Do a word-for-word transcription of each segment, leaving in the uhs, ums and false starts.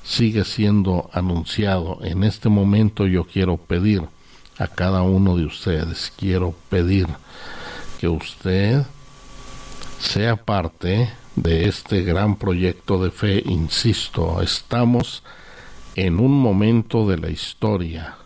sigue siendo anunciado. En este momento yo quiero pedir a cada uno de ustedes, quiero pedir que usted sea parte de este gran proyecto de fe. Insisto, estamos en un momento de la historia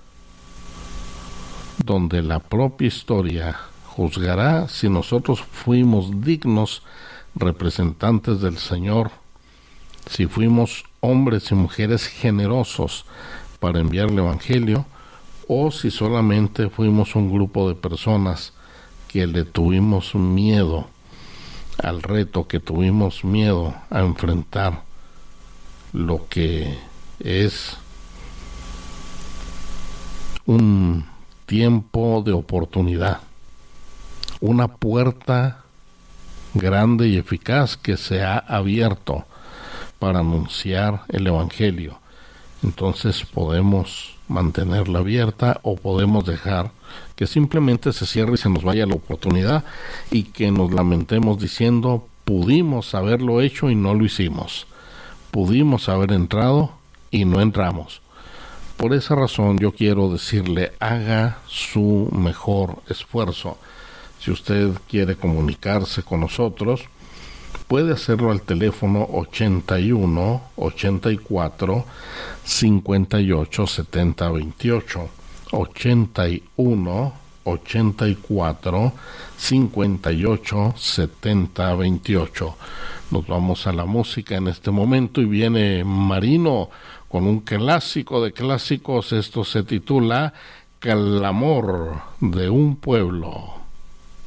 donde la propia historia juzgará si nosotros fuimos dignos representantes del Señor, si fuimos hombres y mujeres generosos para enviar el Evangelio, o si solamente fuimos un grupo de personas que le tuvimos miedo al reto, que tuvimos miedo a enfrentar lo que es un tiempo de oportunidad, una puerta grande y eficaz que se ha abierto para anunciar el Evangelio. Entonces podemos mantenerla abierta o podemos dejar que simplemente se cierre y se nos vaya la oportunidad y que nos lamentemos diciendo: pudimos haberlo hecho y no lo hicimos, pudimos haber entrado y no entramos. Por esa razón yo quiero decirle, haga su mejor esfuerzo. Si usted quiere comunicarse con nosotros, puede hacerlo al teléfono ochenta y uno, ochenta y cuatro, cincuenta y ocho, setenta, veintiocho, ochenta y uno, ochenta y cuatro, cincuenta y ocho, setenta, veintiocho. Nos vamos a la música en este momento y viene Marino con un clásico de clásicos. Esto se titula Clamor de un pueblo.